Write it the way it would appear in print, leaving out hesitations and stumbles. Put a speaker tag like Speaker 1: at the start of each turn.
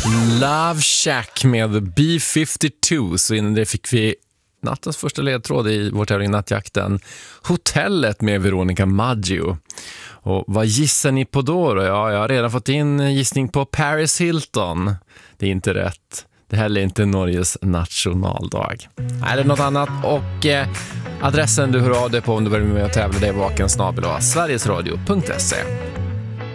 Speaker 1: Love Shack med B-52. Så innan det fick vi nattens första ledtråd i vår tävling Nattjakten. Hotellet med Veronica Maggio. Och vad gissar ni på då? Ja, jag har redan fått in gissning på Paris Hilton. Det är inte rätt. Det här är inte Norges nationaldag. Nej, det är något annat. Och adressen du hör av dig på om du vill med och tävla, det är vaken@sverigesradio.se.